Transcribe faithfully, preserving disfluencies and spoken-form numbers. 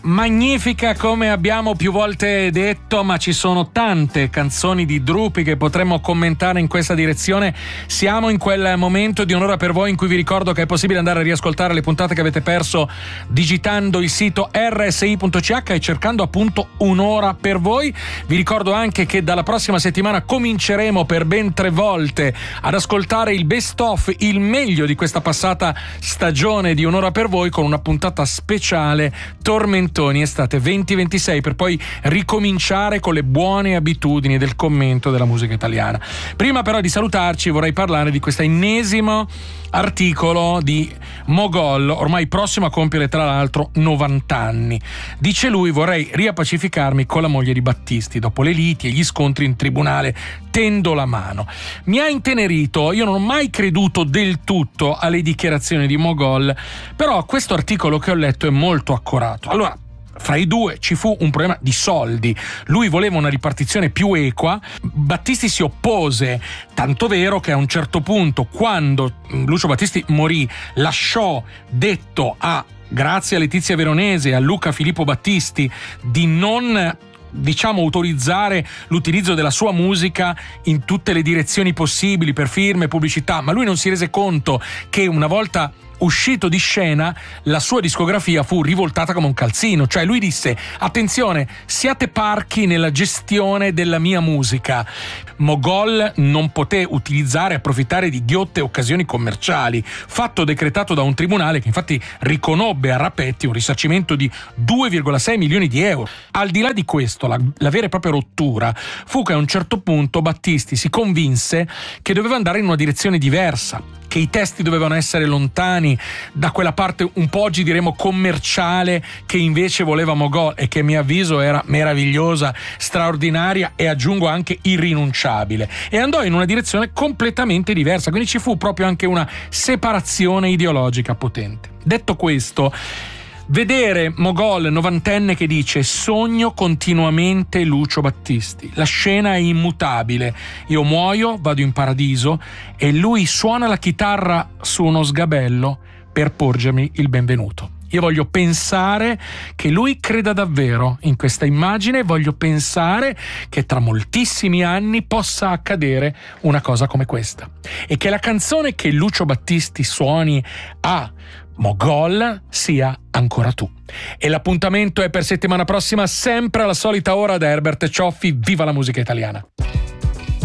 magnifica, come abbiamo più volte detto, ma ci sono tante canzoni di Drupi che potremmo commentare in questa direzione. Siamo in quel momento di Un'ora per voi in cui vi ricordo che è possibile andare a riascoltare le puntate che avete perso digitando il sito erre esse i punto ci acca e cercando appunto Un'ora per voi. Vi ricordo anche che dalla prossima settimana cominceremo per ben tre volte ad ascoltare il best of, il meglio di questa passata stagione di Un'ora per voi, con una puntata speciale tormentoni estate venti ventisei, per poi ricominciare con le buone abitudini del commento della musica italiana. Prima però di salutarci vorrei parlare di questo ennesimo articolo di Mogol, ormai prossimo a compiere tra l'altro novanta anni. Dice lui: vorrei riappacificarmi con la moglie di Battisti, dopo le liti e gli scontri in tribunale tendo la mano. Mi ha intenerito, io non ho mai creduto del tutto alle dichiarazioni di Mogol, però questo articolo che ho letto è molto accorato. Allora, fra i due ci fu un problema di soldi. Lui voleva una ripartizione più equa, Battisti si oppose, tanto vero che a un certo punto, quando Lucio Battisti morì, lasciò detto a, grazie a Letizia Veronese e a Luca Filippo Battisti, di non, diciamo, autorizzare l'utilizzo della sua musica in tutte le direzioni possibili, per firme, pubblicità, ma lui non si rese conto che una volta uscito di scena la sua discografia fu rivoltata come un calzino. Cioè lui disse: attenzione, siate parchi nella gestione della mia musica. Mogol non poté utilizzare e approfittare di ghiotte occasioni commerciali, fatto decretato da un tribunale che infatti riconobbe a Rapetti un risarcimento di due virgola sei milioni di euro. Al di là di questo, la, la vera e propria rottura fu che a un certo punto Battisti si convinse che doveva andare in una direzione diversa, che i testi dovevano essere lontani da quella parte un po' oggi diremo commerciale che invece voleva Mogol, e che a mio avviso era meravigliosa, straordinaria e aggiungo anche irrinunciabile, e andò in una direzione completamente diversa, quindi ci fu proprio anche una separazione ideologica potente. Detto questo, vedere Mogol novantenne che dice: sogno continuamente Lucio Battisti, la scena è immutabile, io muoio, vado in paradiso e lui suona la chitarra su uno sgabello per porgermi il benvenuto. Io voglio pensare che lui creda davvero in questa immagine, voglio pensare che tra moltissimi anni possa accadere una cosa come questa, e che la canzone che Lucio Battisti suoni a Mogol sia Ancora tu. E l'appuntamento è per settimana prossima, sempre alla solita ora, da Herbert Cioffi. Viva la musica italiana!